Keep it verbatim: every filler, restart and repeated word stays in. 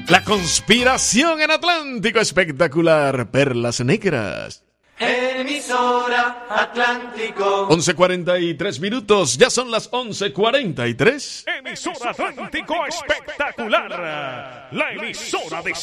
La conspiración en Atlántico, espectacular. Perlas negras. Emisora Atlántico. once cuarenta y tres minutos, ya son las once cuarenta y tres. Emisora Atlántico espectacular. La emisora de